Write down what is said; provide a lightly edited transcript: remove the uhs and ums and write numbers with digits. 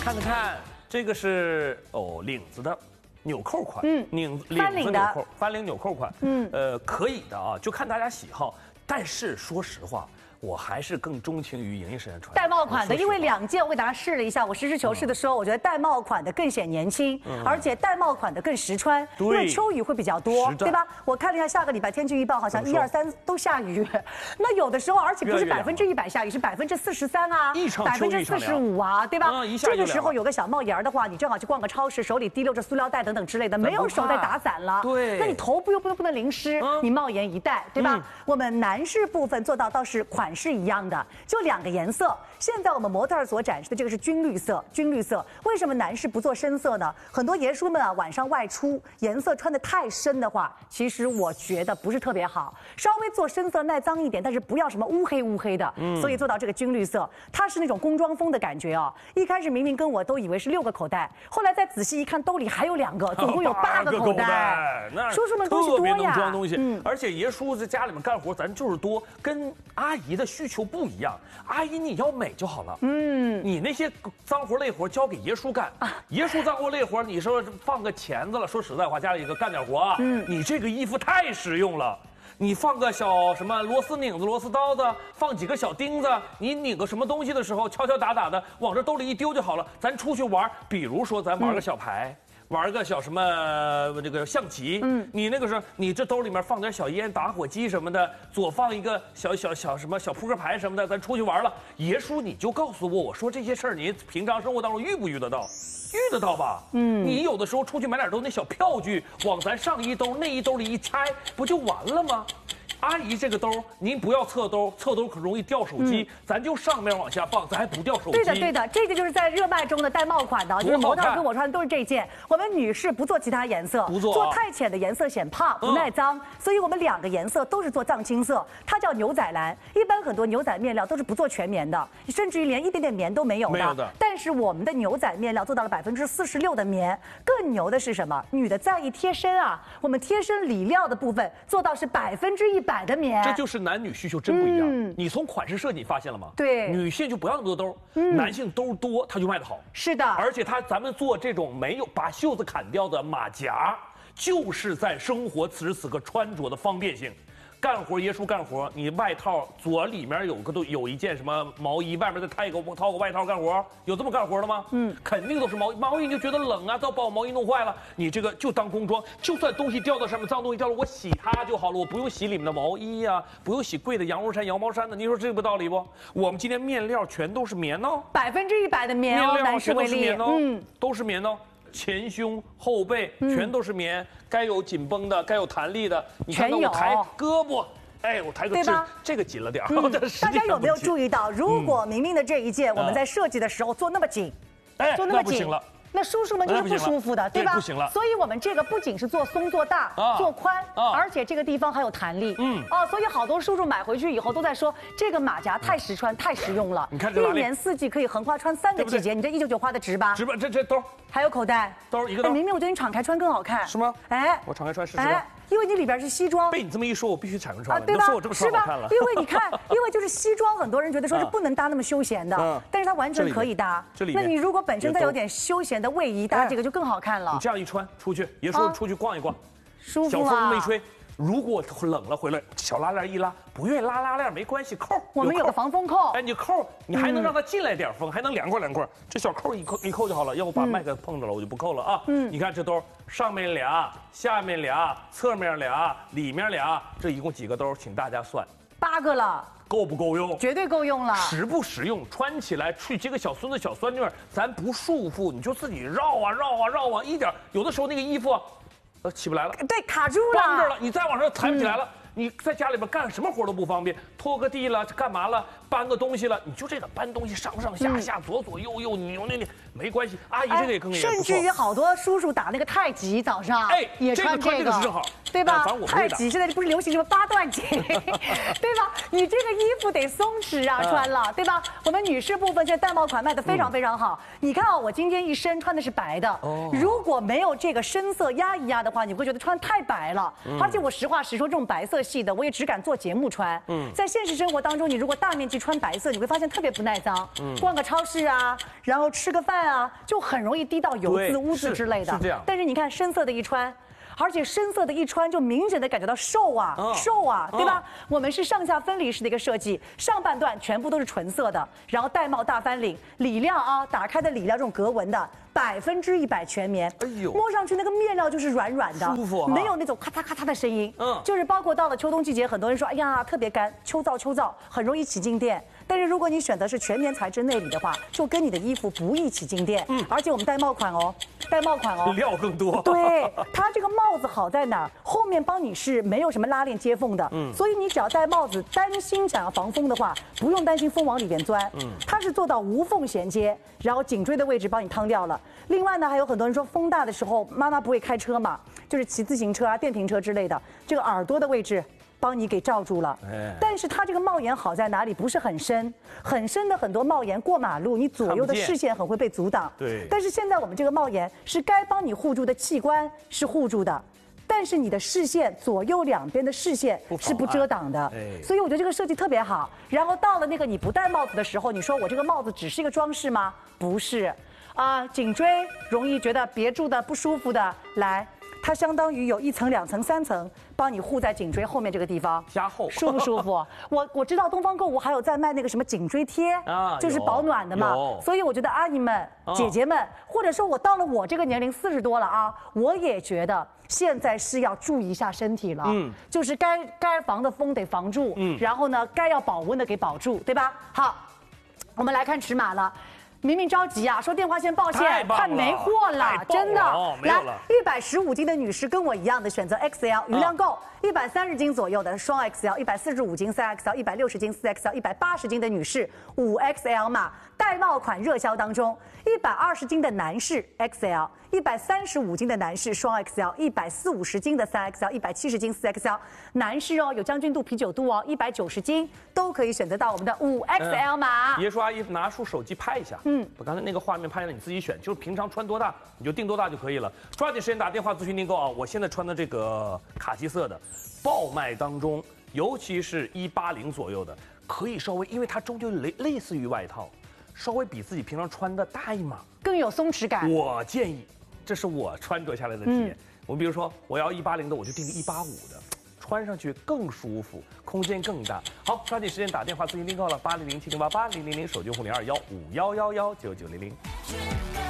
看，这个是领子的纽扣款，领子纽扣，翻领纽扣款，可以的啊，就看大家喜好。但是说实话，我还是更钟情于莹莹身上穿玳瑁款的，因为2件我给大家试了一下，我实事求是的说，我觉得玳瑁款的更显年轻，而且玳瑁款的更实穿，因为秋雨会比较多，对吧？我看了一下下个礼拜天气预报，好像1、2、3都下雨，那有的时候而且不是100%下雨，是43%啊，45%啊，对吧？这个时候有个小帽檐的话，你正好去逛个超市，手里提溜着塑料袋等等之类的，没有手再打伞了， 对， 那你头部又不能淋湿，你帽檐一戴，对吧？我们男士部分做到倒是款式一样的，就2个颜色。现在我们模特儿所展示的这个是军绿色，为什么男士不做深色呢？很多爷叔们啊，晚上外出颜色穿得太深的话，其实我觉得不是特别好，稍微做深色耐脏一点，但是不要什么乌黑的。所以做到这个军绿色，它是那种工装风的感觉啊。一开始明明跟我都以为是6个口袋，后来再仔细一看，兜里还有2个，总共有8个口袋。叔叔们东西多呀， 特别能装东西。而且爷叔在家里面干活，咱就是多，跟阿姨的需求不一样。阿姨你要美就好了，你那些脏活累活交给爷叔干。爷叔脏活累活，你说放个钳子了，说实在话，家里干点活啊，你这个衣服太实用了。你放个小什么螺丝拧子、螺丝刀子，放几个小钉子，你拧个什么东西的时候，敲敲打打的往这兜里一丢就好了。咱出去玩，比如说咱玩个小牌。玩个小什么这个象棋，你那个时候你这兜里面放点小烟、打火机什么的，左放一个小什么小扑克牌什么的，咱出去玩了。爷叔你就告诉我说这些事儿，你平常生活当中遇不遇得到？遇得到吧？你有的时候出去买点东西，那小票据往咱上一兜、那一兜里一拆，不就完了吗？阿姨，这个兜您不要侧兜，侧兜可容易掉手机，咱就上面往下放，咱还不掉手机。 对的，这个就是在热卖中的玳瑁款的，就是模特跟我穿的都是这件。我们女士不做其他颜色，做太浅的颜色显胖不耐脏，所以我们2个颜色都是做藏青色，它叫牛仔蓝。一般很多牛仔面料都是不做全棉的，甚至于连一点点棉都没有的。但是我们的牛仔面料做到了46%的棉，更牛的是什么？女的在意贴身啊，我们贴身里料的部分做到是100%的棉， 这就是男女需求真不一样。你从款式设计发现了吗？ 对， 女性就不要那么多兜，男性兜多，他就卖得好。 是的， 而且咱们做这种没有把袖子砍掉的马甲，就是在生活此时此刻穿着的方便性。干活爷叔干活，你外套左里面有一件什么毛衣，外面再套个外套干活，有这么干活的吗？肯定都是毛衣，你就觉得冷啊，再把我毛衣弄坏了，你这个就当工装，就算东西掉到上面，脏东西掉了，我洗它就好了，我不用洗里面的毛衣呀，不用洗贵的羊绒衫、羊毛衫的，你说这个道理不？我们今天面料全都是棉哦 ，100%的棉哦，男士为例， 都是棉哦。前胸后背全都是棉，该有紧绷的，该有弹力的。你看我抬胳膊，哎，我抬个这个紧了点。 大家有没有注意到，如果明明的这一件我们在设计的时候做那么紧，做那么紧了。那叔叔们就是不舒服的，对吧？ 不行了。 所以我们这个不仅是做松、做大、做宽，而且这个地方还有弹力。所以好多叔叔买回去以后都在说，这个马甲太实穿、太实用了。 你看这 1年4季可以横花穿3个季节，你这199花的值吧？ 值吧？这兜还有口袋， 兜一个兜。 明明我觉得你敞开穿更好看， 是吗？ 哎， 我敞开穿试试吧。 因为你里边是西装， 被你这么一说，我必须敞开穿了， 对吧？ 说我这么穿好看了。 因为你看，因为就是西装，很多人觉得说是不能搭那么休闲的，但是它完全可以搭。那你如果本身再有点休闲的卫衣，搭这个就更好看了。 你这样一穿出去，爷说出去逛一逛， 舒服啊。 小风没吹。如果冷了回来，小拉链一拉，不愿意拉链没关系，扣我们有个防风扣。 哎，你扣，你还能让它进来点风，还能2块，这小扣一扣就好了。要不把麦克碰着了，我就不扣了啊。你看这兜上面2，下面2，侧面2，里面2，这一共几个兜？请大家算 8个了。 够不够用？ 绝对够用了。 实不实用？穿起来去接个小孙子、小孙女，咱不束缚，你就自己绕啊，一点有的时候那个衣服。起不来了， 对，卡住了， 绷着了，你再往上抬不起来了。你在家里边干什么活都不方便，拖个地了，干嘛了，搬个东西了，你就这个搬东西上下、左右，你没关系。阿姨这个也更也不错。 甚至于好多叔叔打那个太极，早上也穿这个， 正好， 对吧？太极现在不是流行什么8段锦，对吧？你这个衣服得松弛啊，穿了，对吧？我们女士部分现在玳瑁款卖的非常好。你看啊，我今天一身穿的是白的，如果没有这个深色压一压的话，你会觉得穿太白了。而且我实话实说，这种白色系的，我也只敢做节目穿。在现实生活当中，你如果大面积穿白色，你会发现特别不耐脏。逛个超市啊，然后吃个饭啊，就很容易滴到油渍、污渍之类的。 是这样。 但是你看深色的一穿。而且深色的一穿，就明显的感觉到瘦啊，瘦啊，对吧？我们是上下分离式的一个设计，上半段全部都是纯色的，然后带帽大翻领，里料啊，打开的里料这种格纹的，100%全棉，哎呦，摸上去那个面料就是软软的， 舒服， 没有那种咔嚓咔嚓的声音，就是包括到了秋冬季节，很多人说，哎呀，特别干，秋燥，很容易起静电。但是如果你选择是全棉材质内里的话，就跟你的衣服不易起静电。而且我们带帽款哦， 料更多。 对，它这个帽子好在哪儿？后面帮你是没有什么拉链接缝的，所以你只要戴帽子，担心想要防风的话，不用担心风往里边钻。它是做到无缝衔接，然后颈椎的位置帮你烫掉了。另外呢，还有很多人说风大的时候，妈妈不会开车嘛，就是骑自行车啊、电瓶车之类的，这个耳朵的位置。帮你给罩住了，但是它这个帽檐好在哪里？不是很深，很深的很多帽檐过马路，你左右的视线很会被阻挡。 对。 但是现在我们这个帽檐是该帮你护住的器官是护住的，但是你的视线左右两边的视线是不遮挡的。所以我觉得这个设计特别好。然后到了那个你不戴帽子的时候，你说我这个帽子只是一个装饰吗？不是，颈椎容易觉得别住的不舒服的，来。它相当于有1层、2层、3层，帮你护在颈椎后面这个地方， 加厚， 舒不舒服？我知道东方购物还有在卖那个什么颈椎贴啊，就是保暖的嘛。所以我觉得阿姨们、姐姐们，或者说我到了我这个年龄40多了啊，我也觉得现在是要注意一下身体了。就是该防的风得防住，然后呢，该要保温的给保住，对吧？好，我们来看尺码了。明明着急啊，说电话线报线，快没货了，真的。来，115斤的女士跟我一样的选择 XL， 余量够。130斤左右的双 XL，145斤3XL，160斤4XL，180斤的女士5XL 码，玳瑁款热销当中。120斤的男士 XL，135斤的男士双 XL，140-50斤的3XL，170斤4XL， 男士哦有将军肚、啤酒肚哦，190斤都可以选择到我们的5XL 码。 爷叔阿姨拿出手机拍一下，把刚才那个画面拍下来，你自己选，就是平常穿多大你就定多大就可以了。抓紧时间打电话咨询订购啊！我现在穿的这个卡其色的，爆卖当中，尤其是180左右的，可以稍微，因为它终究类似于外套。稍微比自己平常穿的大一码， 更有松弛感。 我建议，这是我穿着下来的体验。我比如说，我要180的，我就定个185的，穿上去更舒服，空间更大。好，抓紧时间打电话咨询订购了，8007088000，手机户021519900。